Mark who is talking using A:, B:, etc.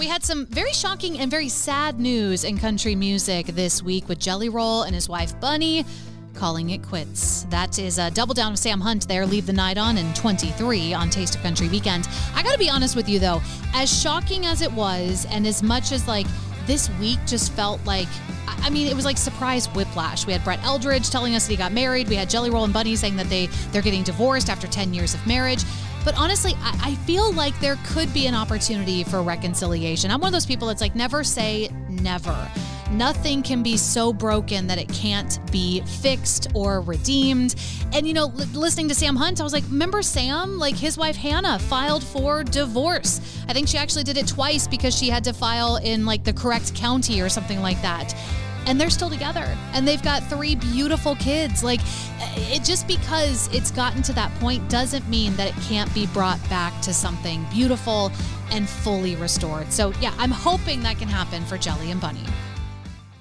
A: we had some very shocking and very sad news in country music this week with Jelly Roll and his wife Bunny calling it quits. That is a double down of Sam Hunt there, Leave the Night On in 23 on Taste of Country Weekend. I gotta be honest with you though, as shocking as it was, and as much as like this week just felt like, I mean, it was like surprise whiplash. We had Brett Eldridge telling us that he got married. We had Jelly Roll and Bunny saying that they're getting divorced after 10 years of marriage. But honestly, I feel like there could be an opportunity for reconciliation. I'm one of those people that's like, never say never. Nothing can be so broken that it can't be fixed or redeemed. And, you know, listening to Sam Hunt, I was like, remember Sam? Like his wife Hannah filed for divorce. I think she actually did it twice because she had to file in like the correct county or something like that. And they're still together. And they've got 3 beautiful kids. Like, it just because it's gotten to that point doesn't mean that it can't be brought back to something beautiful and fully restored. So, yeah, I'm hoping that can happen for Jelly and Bunny.